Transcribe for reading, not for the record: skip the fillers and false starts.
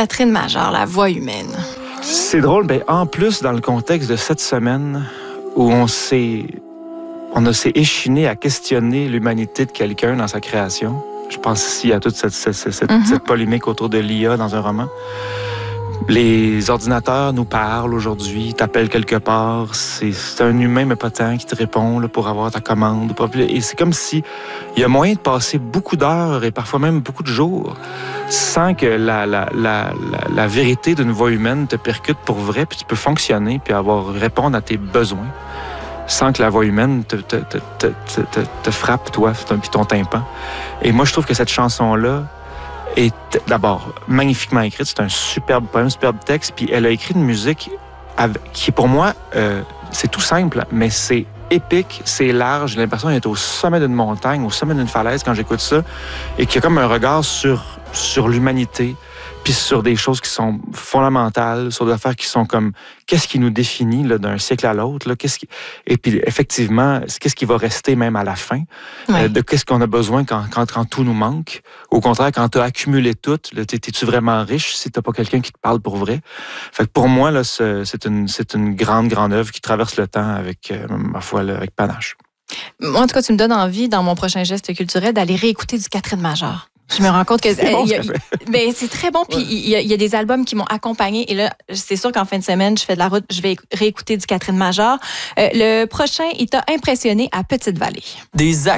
Catherine Major, la voix humaine. C'est drôle, en plus, dans le contexte de cette semaine où on s'est échiné à questionner l'humanité de quelqu'un dans sa création. Je pense ici à toute cette polémique autour de l'IA dans un roman. Les ordinateurs nous parlent aujourd'hui, t'appellent quelque part, c'est un humain mais pas tant qui te répond là, pour avoir ta commande. Et c'est comme si il y a moyen de passer beaucoup d'heures et parfois même beaucoup de jours sans que la vérité d'une voix humaine te percute pour vrai, puis tu peux fonctionner puis répondre à tes besoins sans que la voix humaine te frappe, toi, puis ton tympan. Et moi, je trouve que cette chanson-là est d'abord magnifiquement écrite. C'est un superbe poème, superbe texte. Puis elle a écrit une musique qui, pour moi, c'est tout simple, mais c'est épique, c'est large. J'ai l'impression d'être au sommet d'une montagne, au sommet d'une falaise quand j'écoute ça, et qu'il y a comme un regard sur l'humanité, puis sur des choses qui sont fondamentales, sur des affaires qui sont comme qu'est-ce qui nous définit là, d'un siècle à l'autre, là, et puis effectivement, qu'est-ce qui va rester même à la fin, de qu'est-ce qu'on a besoin quand tout nous manque. Au contraire, quand tu as accumulé tout, t'es-tu vraiment riche si t'as pas quelqu'un qui te parle pour vrai? Fait que pour moi, là, c'est une grande œuvre qui traverse le temps avec, ma foi, là, avec panache. Moi, en tout cas, tu me donnes envie, dans mon prochain geste culturel, d'aller réécouter du Catherine Major. Je me rends compte que c'est très bon. Puis il y a des albums qui m'ont accompagnée. Et là, c'est sûr qu'en fin de semaine, je fais de la route, je vais réécouter du Catherine Major. Le prochain, il t'a impressionné à Petite-Vallée.